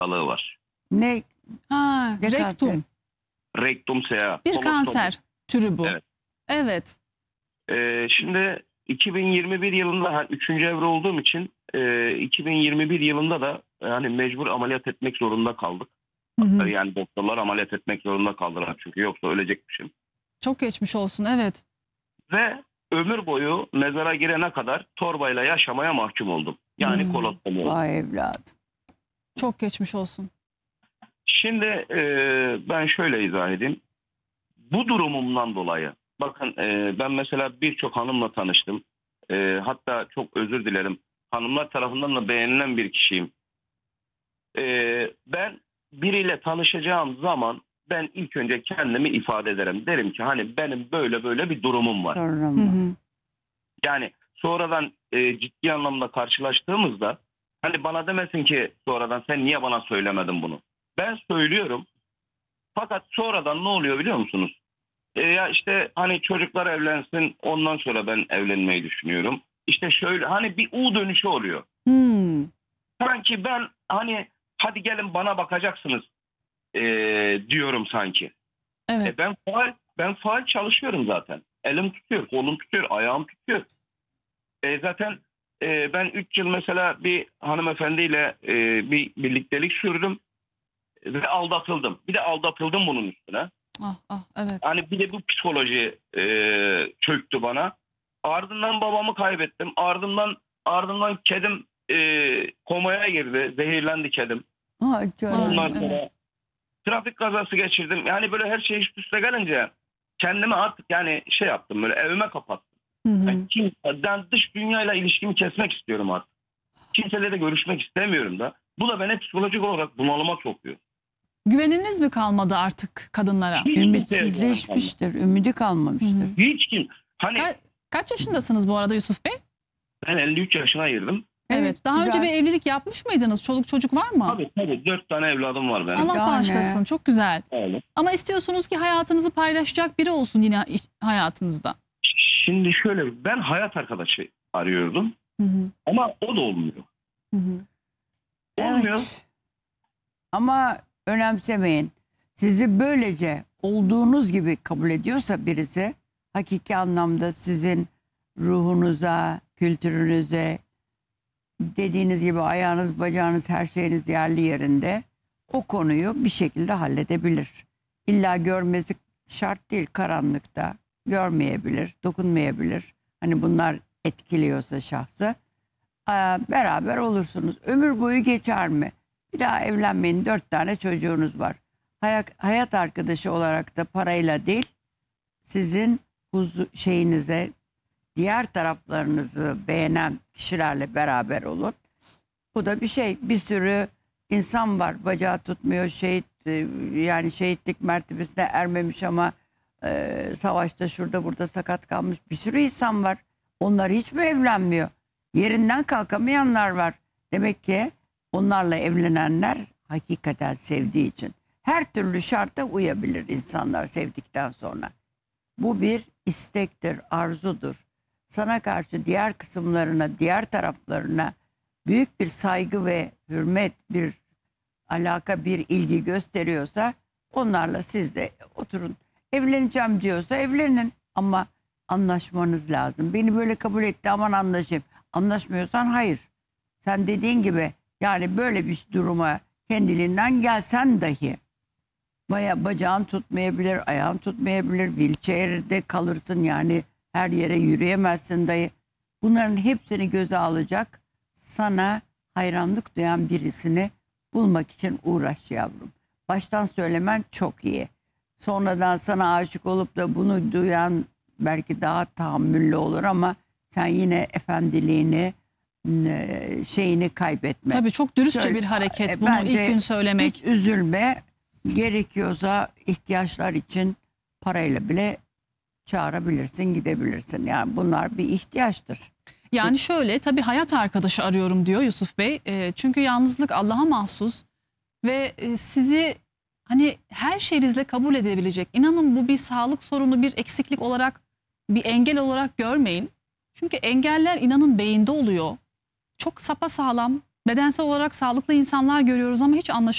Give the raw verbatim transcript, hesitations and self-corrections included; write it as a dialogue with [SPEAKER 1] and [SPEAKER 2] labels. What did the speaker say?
[SPEAKER 1] hastalığı var.
[SPEAKER 2] Ne?
[SPEAKER 3] Ha,
[SPEAKER 2] Ne kanseri?
[SPEAKER 3] rektum.
[SPEAKER 1] Rektum sea.
[SPEAKER 3] Bir
[SPEAKER 1] kolostom.
[SPEAKER 3] kanser türü bu.
[SPEAKER 1] Evet.
[SPEAKER 3] Evet.
[SPEAKER 1] Ee, şimdi iki bin yirmi bir yılında hani üçüncü evre olduğum için e, iki bin yirmi bir yılında da yani mecbur ameliyat etmek zorunda kaldık.
[SPEAKER 3] Hı hı.
[SPEAKER 1] Yani doktorlar ameliyat etmek zorunda kaldılar çünkü yoksa ölecekmişim.
[SPEAKER 3] Çok geçmiş olsun, evet.
[SPEAKER 1] Ve ömür boyu mezara girene kadar torbayla yaşamaya mahkum oldum. Yani
[SPEAKER 3] Hmm.
[SPEAKER 1] kolostom oldum.
[SPEAKER 2] Vay evladım.
[SPEAKER 3] Çok geçmiş olsun.
[SPEAKER 1] Şimdi e, ben şöyle izah edeyim. Bu durumumdan dolayı bakın e, ben mesela birçok hanımla tanıştım. E, hatta çok özür dilerim. Hanımlar tarafından da beğenilen bir kişiyim. E, ben biriyle tanışacağım zaman ben ilk önce kendimi ifade ederim. Derim ki hani benim böyle böyle bir durumum var.
[SPEAKER 2] Sonra
[SPEAKER 3] Hı
[SPEAKER 2] mı?
[SPEAKER 3] hı.
[SPEAKER 1] Yani sonradan e, ciddi anlamda karşılaştığımızda hani bana demesin ki sonradan sen niye bana söylemedin bunu? Ben söylüyorum. Fakat sonradan ne oluyor biliyor musunuz? E, ya işte hani çocuklar evlensin ondan sonra ben evlenmeyi düşünüyorum. İşte şöyle hani bir U dönüşü oluyor.
[SPEAKER 3] Hmm.
[SPEAKER 1] Sanki ben hani hadi gelin bana bakacaksınız e, diyorum sanki.
[SPEAKER 3] Evet.
[SPEAKER 1] E, ben faal ben faal çalışıyorum zaten. Elim tutuyor, kolum tutuyor, ayağım tutuyor. E, zaten e, ben üç yıl mesela bir hanımefendiyle e, bir birliktelik sürdüm ve aldatıldım. Bir de aldatıldım bunun üstüne.
[SPEAKER 3] Ah ah, evet.
[SPEAKER 1] Hani bir de bu psikoloji e, çöktü bana. Ardından babamı kaybettim. Ardından ardından kedim e, komaya girdi. Zehirlendi kedim.
[SPEAKER 2] Ha, canım.
[SPEAKER 3] Ay,
[SPEAKER 1] Ondan sonra
[SPEAKER 3] evet.
[SPEAKER 1] trafik kazası geçirdim. Yani böyle her şey üst üste gelince kendimi artık yani şey yaptım, böyle evime kapattım.
[SPEAKER 3] Hı hı.
[SPEAKER 1] Yani kimseden dış dünyayla ilişkimi kesmek istiyorum artık. Kimseyle de görüşmek istemiyorum da. Bu da beni psikolojik olarak bunalıma sokuyor.
[SPEAKER 3] Güveniniz mi kalmadı artık kadınlara?
[SPEAKER 1] Hiç kimseye
[SPEAKER 2] Ümitsizleşmiştir. Ümidi kalmamıştır.
[SPEAKER 3] Hı hı.
[SPEAKER 1] Hiç kim. Hani
[SPEAKER 3] Ka- kaç yaşındasınız bu arada Yusuf Bey?
[SPEAKER 1] ben elli üç yaşına girdim.
[SPEAKER 3] Evet. Daha
[SPEAKER 2] güzel.
[SPEAKER 3] önce bir evlilik yapmış mıydınız? Çoluk çocuk var mı?
[SPEAKER 1] Tabii tabii dört tane evladım var benim.
[SPEAKER 3] Allah
[SPEAKER 2] Daha ne?
[SPEAKER 3] bağışlasın. Çok güzel.
[SPEAKER 1] Öyle.
[SPEAKER 3] Ama istiyorsunuz ki hayatınızı paylaşacak biri olsun yine iş- hayatınızda.
[SPEAKER 1] Şimdi şöyle ben hayat arkadaşı arıyordum
[SPEAKER 3] Hı hı.
[SPEAKER 1] ama o da olmuyor.
[SPEAKER 3] Hı hı.
[SPEAKER 1] Olmuyor.
[SPEAKER 2] Evet. Ama önemsemeyin. Sizi böylece olduğunuz gibi kabul ediyorsa birisi, hakiki anlamda sizin ruhunuza, kültürünüze, dediğiniz gibi ayağınız, bacağınız, her şeyiniz yerli yerinde, o konuyu bir şekilde halledebilir. İlla görmesi şart değil, karanlıkta görmeyebilir, dokunmayabilir. Hani bunlar etkiliyorsa şahsı. Ee, beraber olursunuz. Ömür boyu geçer mi? Bir daha evlenmeyin. Dört tane çocuğunuz var. Hayat, hayat arkadaşı olarak da parayla değil, sizin huzu, şeyinize, diğer taraflarınızı beğenen kişilerle beraber olun. Bu da bir şey. Bir sürü insan var. Bacağı tutmuyor, şehit, e, yani şehitlik mertebesine ermemiş ama e, savaşta şurada burada sakat kalmış bir sürü insan var. Onlar hiç mi evlenmiyor? Yerinden kalkamayanlar var. Demek ki onlarla evlenenler hakikaten sevdiği için her türlü şarta uyabilir insanlar sevdikten sonra. Bu bir istektir, arzudur. Sana karşı diğer kısımlarına, diğer taraflarına büyük bir saygı ve hürmet, bir alaka, bir ilgi gösteriyorsa onlarla siz de oturun. Evleneceğim diyorsa evlenin ama anlaşmanız lazım. Beni böyle kabul etti, aman anlaşayım. Anlaşmıyorsan hayır. Sen dediğin gibi yani böyle bir duruma kendiliğinden gelsen dahi baya bacağın tutmayabilir, ayağın tutmayabilir, wheelchair'de kalırsın yani her yere yürüyemezsin dayı. Bunların hepsini göze alacak, sana hayranlık duyan birisini bulmak için uğraş yavrum. Baştan söylemen çok iyi. Sonradan sana aşık olup da bunu duyan belki daha tahammüllü olur ama sen yine efendiliğini, şeyini kaybetme.
[SPEAKER 3] Tabii çok dürüstçe
[SPEAKER 2] Söyle-
[SPEAKER 3] bir hareket
[SPEAKER 2] E,
[SPEAKER 3] bunu
[SPEAKER 2] bence
[SPEAKER 3] ilk gün söylemek.
[SPEAKER 2] Hiç üzülme. Gerekiyorsa ihtiyaçlar için parayla bile çağırabilirsin, gidebilirsin. Yani bunlar bir ihtiyaçtır.
[SPEAKER 3] Yani şöyle, tabii hayat arkadaşı arıyorum diyor Yusuf Bey. E, çünkü yalnızlık Allah'a mahsus ve e, sizi hani her şeyinizle kabul edebilecek. İnanın bu bir sağlık sorunu, bir eksiklik olarak, bir engel olarak görmeyin. Çünkü engeller inanın beyinde oluyor. Çok sapasağlam, bedensel olarak sağlıklı insanlar görüyoruz ama hiç anlaşılmıyor.